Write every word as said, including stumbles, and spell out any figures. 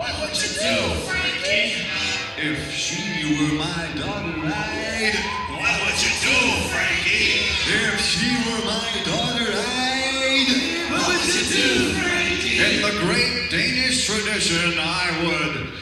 What would you do, Frankie? If she were my daughter, I'd. What would you do, Frankie? If she were my daughter, I'd. What would you do, Frankie? In the great Danish tradition, I would